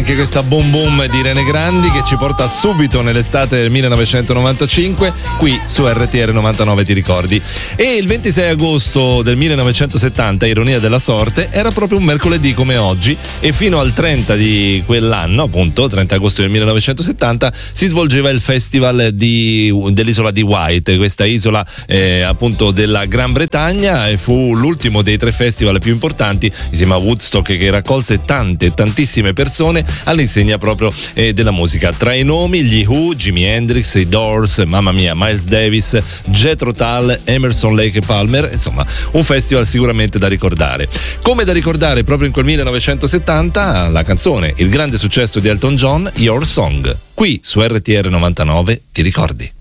anche questa Boom Boom di Rene Grandi che ci porta subito nell'estate del 1995 qui su RTR 99, ti ricordi? E il 26 agosto del 1970, ironia della sorte, era proprio un mercoledì come oggi e fino al 30 di quell'anno, appunto 30 agosto del 1970, si svolgeva il festival dell'isola di Wight, questa isola appunto della Gran Bretagna, e fu l'ultimo dei 3 festival più importanti insieme a Woodstock, che raccolse tantissime persone all'insegna proprio della musica. Tra i nomi gli Who, Jimi Hendrix, i Doors, mamma mia, Miles Davis, Jethro Tull, Emerson, Lake e Palmer, insomma un festival sicuramente da ricordare. Come da ricordare proprio in quel 1970 la canzone, il grande successo di Elton John, Your Song, qui su RTR 99, ti ricordi?